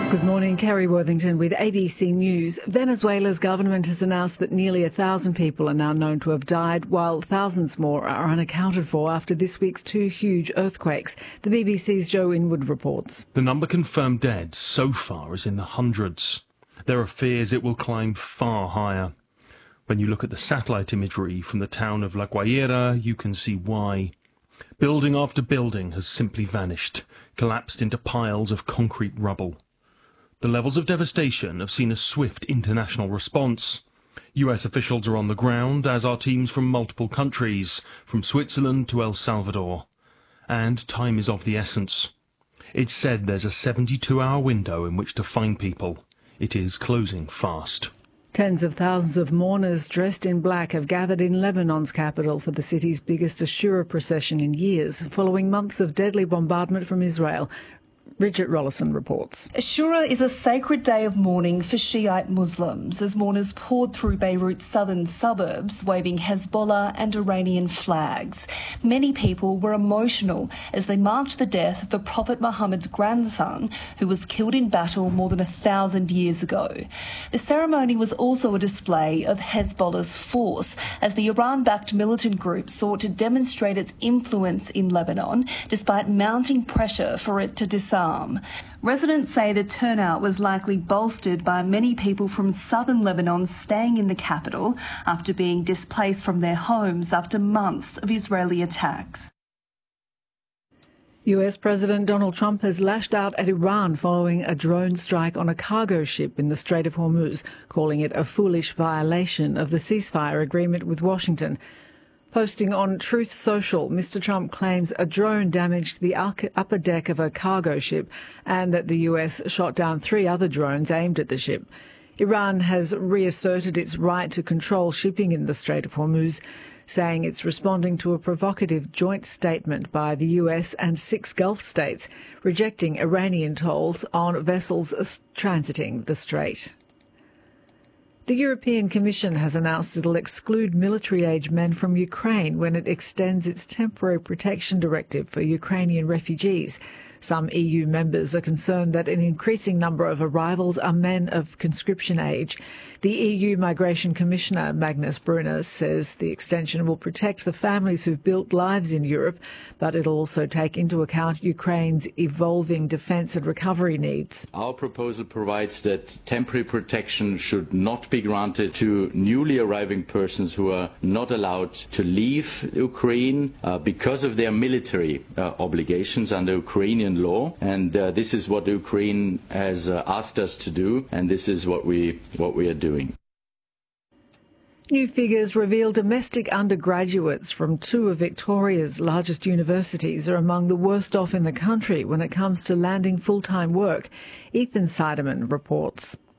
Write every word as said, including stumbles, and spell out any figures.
Good morning, Kerry Worthington with A B C News. Venezuela's government has announced that nearly a thousand people are now known to have died, while thousands more are unaccounted for after this week's two huge earthquakes. The B B C's Joe Inwood reports. The number confirmed dead so far is in the hundreds. There are fears it will climb far higher. When you look at the satellite imagery from the town of La Guaira, you can see why. Building after building has simply vanished, collapsed into piles of concrete rubble. The levels of devastation have seen a swift international response. U S officials are on the ground, as are teams from multiple countries, from Switzerland to El Salvador. And time is of the essence. It's said there's a seventy-two hour window in which to find people. It is closing fast. Tens of thousands of mourners dressed in black have gathered in Lebanon's capital for the city's biggest Ashura procession in years, following months of deadly bombardment from Israel. Bridget Rollison reports. Ashura is a sacred day of mourning for Shiite Muslims as mourners poured through Beirut's southern suburbs, waving Hezbollah and Iranian flags. Many people were emotional as they marked the death of the Prophet Muhammad's grandson, who was killed in battle more than a thousand years ago. The ceremony was also a display of Hezbollah's force, as the Iran-backed militant group sought to demonstrate its influence in Lebanon, despite mounting pressure for it to disarm. Residents say the turnout was likely bolstered by many people from southern Lebanon staying in the capital after being displaced from their homes after months of Israeli attacks. U S President Donald Trump has lashed out at Iran following a drone strike on a cargo ship in the Strait of Hormuz, calling it a foolish violation of the ceasefire agreement with Washington. Posting on Truth Social, Mister Trump claims a drone damaged the upper deck of a cargo ship and that the U S shot down three other drones aimed at the ship. Iran has reasserted its right to control shipping in the Strait of Hormuz, saying it's responding to a provocative joint statement by the U S and six Gulf states rejecting Iranian tolls on vessels transiting the strait. The European Commission has announced it will exclude military-age men from Ukraine when it extends its temporary protection directive for Ukrainian refugees. Some E U members are concerned that an increasing number of arrivals are men of conscription age. The E U Migration Commissioner, Magnus Brunner, says the extension will protect the families who've built lives in Europe, but it'll also take into account Ukraine's evolving defence and recovery needs. Our proposal provides that temporary protection should not be granted to newly arriving persons who are not allowed to leave Ukraine uh, because of their military uh, obligations under Ukrainian law, and uh, this is what Ukraine has uh, asked us to do, and this is what we what we are doing. New figures reveal domestic undergraduates from two of Victoria's largest universities are among the worst off in the country when it comes to landing full-time work. Ethan Seidemann reports.